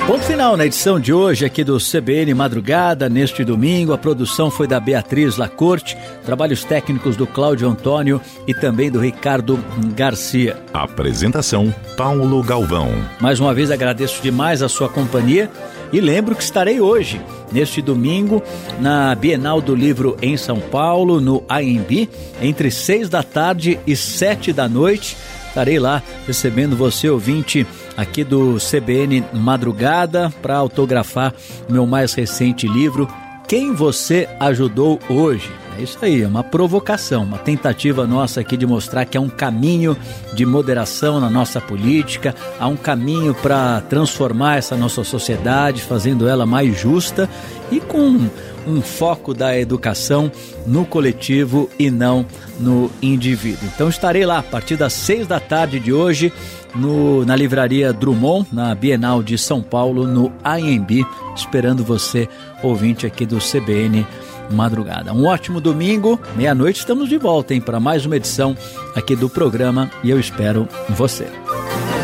Ponto final na edição de hoje aqui do CBN Madrugada, neste domingo. A produção foi da Beatriz Lacorte, trabalhos técnicos do Cláudio Antônio e também do Ricardo Garcia. Apresentação, Paulo Galvão. Mais uma vez agradeço demais a sua companhia e lembro que estarei hoje, neste domingo, na Bienal do Livro em São Paulo, no AMB, entre 6 da tarde e 7 da noite. Estarei lá recebendo você, ouvinte, aqui do CBN Madrugada, para autografar o meu mais recente livro, Quem Você Ajudou Hoje. É isso aí, é uma provocação, uma tentativa nossa aqui de mostrar que há um caminho de moderação na nossa política, há um caminho para transformar essa nossa sociedade, fazendo ela mais justa e com um foco da educação no coletivo e não no indivíduo. Então estarei lá a partir das 6 da tarde de hoje na Livraria Drummond, na Bienal de São Paulo, no AMB, esperando você, ouvinte aqui do CBN Madrugada. Um ótimo domingo, meia-noite estamos de volta, para mais uma edição aqui do programa e eu espero você.